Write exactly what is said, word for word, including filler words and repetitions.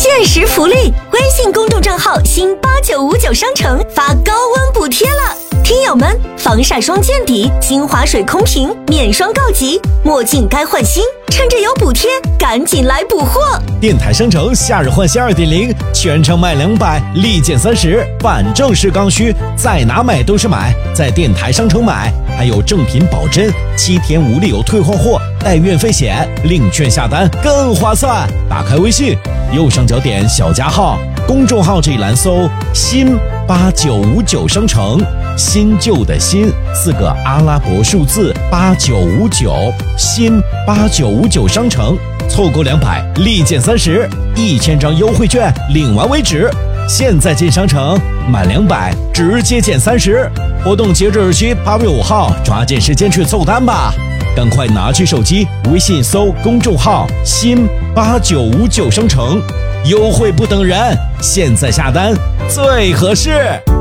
限时福利，微信公众账号新八九五九商城发高温补贴了。听友们，防晒霜见底，精华水空瓶免霜告急，墨镜该换新，趁着有补贴，赶紧来补货！ 电台商城夏日换新 二点零， 全场卖两百，立减三十，反正是刚需，在哪买都是买，在电台商城买，还有正品保真，七天无理由退换货，带运费险，领券下单更划算。打开微信，右上角点小加号，公众号这一栏搜新八九五九商城，新旧的新四个阿拉伯数字八九五九，新八九五九商城，凑够两百立减三十，一千张优惠券领完为止。现在进商城满两百直接减三十，活动截止日期八月五号，抓紧时间去凑单吧！赶快拿起手机，微信搜公众号新八九五九商城，优惠不等人，现在下单最合适。